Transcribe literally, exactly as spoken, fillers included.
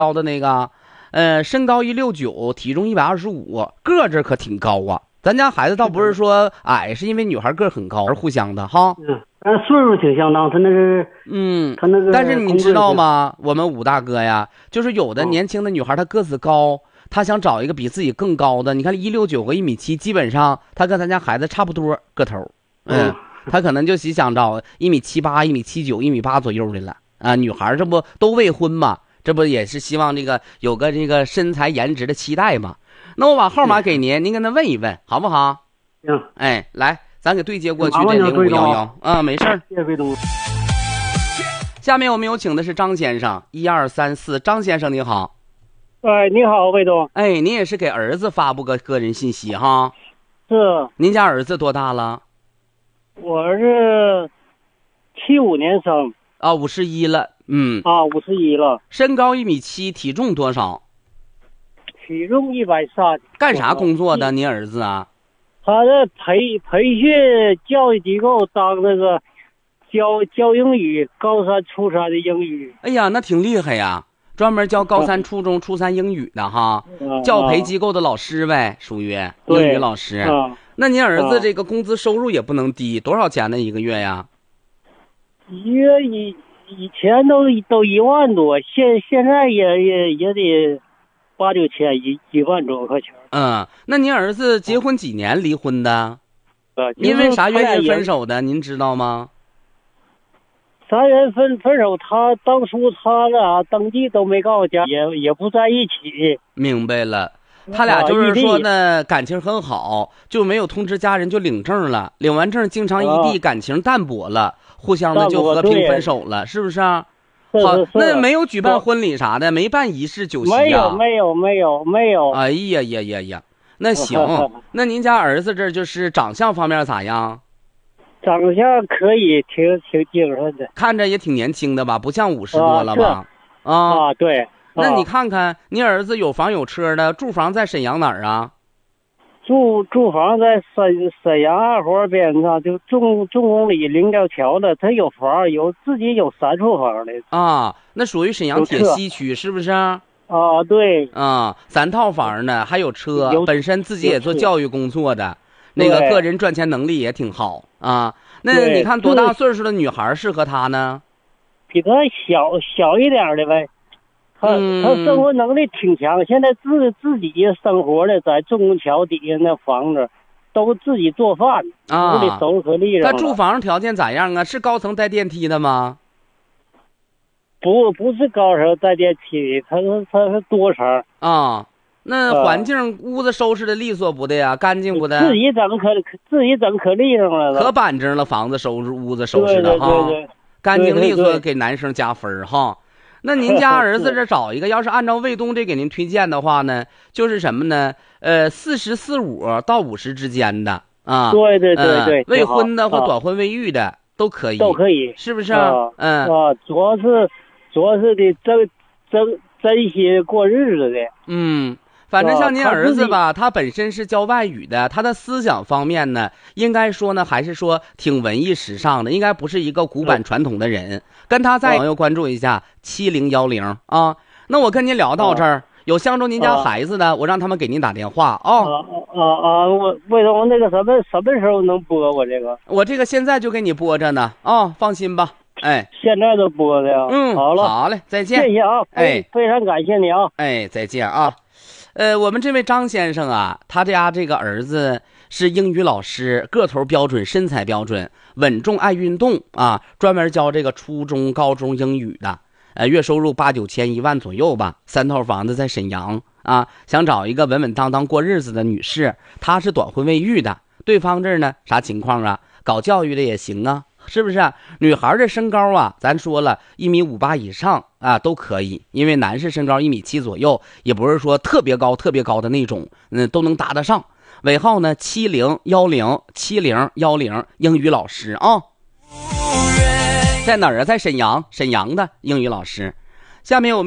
高的那个，呃，身高一六九，体重一百二十五，个子可挺高啊。咱家孩子倒不是说矮，是因为女孩个很高而互相的哈。 嗯，但岁数挺相当，他那是嗯， 他那个。 但是你知道吗？我们武大哥呀，就是有的年轻的女孩，她个子高，她想找一个比自己更高的。你看一六九和一米七，基本上她跟咱家孩子差不多个头。嗯，她可能就想找一米七八、一米七九、一米八左右的了啊。女孩这不都未婚嘛？这不也是希望这个有个这个身材颜值的期待嘛？那我把号码给您，您跟他问一问，好不好？ 行。 哎，来，咱给对接过去这零五幺幺啊，没事儿。 谢谢飞东。 下面我们有请的是张先生，一二三四，张先生你好。 哎，你好，魏东。 哎，您也是给儿子发布个个人信息哈？ 是。 您家儿子多大了？ 我儿子七五年生。 啊，五十一了。嗯。 啊，五十一了。 身高一米七，体重多少？ 体重一百三。 干啥工作的？您儿子啊？ 他在培培训教育机构当那个教教英语，高三、初三的英语。 哎呀，那挺厉害呀！专门教高三、初中、初三英语的哈， 啊、 教培机构的老师呗，属于英语老师。 啊、 那您儿子这个工资收入也不能低，多少钱呢？一个月呀？ 一月以以前都都一万多，现现在也也也得八九千，一一万多块钱。 嗯，那您儿子结婚几年离婚的？ 呃， 因为啥原因分手的？您知道吗？ 啥原因分分手？他当初他俩登记都没告诉家，也也不在一起。 明白了，他俩就是说呢，感情很好，就没有通知家人就领证了，领完证经常异地，感情淡薄了，互相的就和平分手了，是不是啊？好，那没有举办婚礼啥的，没办仪式酒席啊？ 没有，没有，没有，没有。 哎呀呀呀呀，那行，那您家儿子这就是长相方面咋样？ 长相可以，挺挺精神的， 看着也挺年轻的吧？不像五十多了吧？ 啊，啊对。 那你看看，你儿子有房有车的，住房在沈阳哪儿啊？ 住住房在沈沈阳二环边上，就中中公里灵吊桥的，他有房，有自己有三处房的啊，那属于沈阳铁西区是不是？ 啊，对啊，三套房呢，还有车，本身自己也做教育工作的，那个个人赚钱能力也挺好啊。那你看多大岁数的女孩适合他呢？ 比他小小一点的呗。他、嗯、他生活能力挺强，现在自自己生活的，在中公桥底下那房子，都自己做饭啊， 屋里收拾可利索了。 他住房条件咋样啊？是高层带电梯的吗？ 不，不是高层带电梯，他是他是多层啊。那环境、啊、屋子收拾的利索不的呀？干净不的？ 自己整可自己整可利索了， 可板正了，房子收拾屋子收拾的哈， 对对对对， 干净利索，给男生加分哈。那您家儿子这找一个，要是按照卫东这给您推荐的话呢，就是什么呢？呃，四十四五到五十之间的啊。 对对对对， 呃、未婚的或短婚未育的、啊、都可以， 都可以， 是不是？ 啊、 嗯啊，主要是主要是得珍珍珍惜过日子的。 嗯。反正像您儿子吧，他本身是教外语的，他的思想方面呢，应该说呢，还是说挺文艺时尚的，应该不是一个古板传统的人。跟他在朋友关注一下七零幺零啊。那我跟您聊到这儿，啊、有相中您家孩子的，啊、我让他们给您打电话啊。 啊啊啊！我为什么那个什么什么时候能播我这个？ 我这个现在就给你播着呢啊，放心吧。哎， 现在都播的呀。 嗯， 好了， 好嘞，再见。 谢谢啊， 哎， 非常感谢你啊。 哎，再见啊。呃，我们这位张先生啊，他家这个儿子是英语老师，个头标准，身材标准，稳重，爱运动啊，专门教这个初中、高中英语的，呃，月收入八九千、一万左右吧，三套房子在沈阳啊，想找一个稳稳当当过日子的女士，她是短婚未育的，对方这儿呢啥情况啊？搞教育的也行啊。是不是啊？女孩的身高啊，咱说了一米五八以上啊都可以，因为男士身高一米七左右，也不是说特别高特别高的那种，嗯，都能搭得上。尾号呢七零幺零七零幺零，英语老师啊，在哪儿啊？在沈阳，沈阳的英语老师。下面我们。